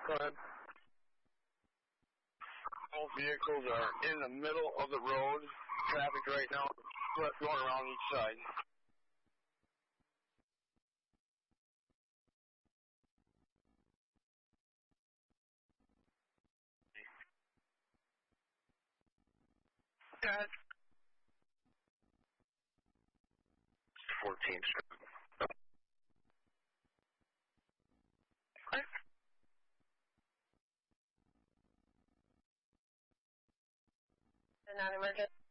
Go ahead. Both vehicles are in the middle of the road. Traffic right now, going around each side. Good. 14th Street. Okay. Non-emergent.